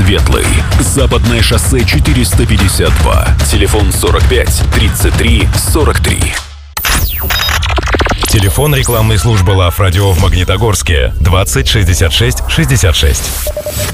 Светлый. Западное шоссе 452. Телефон 45 33 43. Телефон рекламной службы Love Radio в Магнитогорске 20 66 66.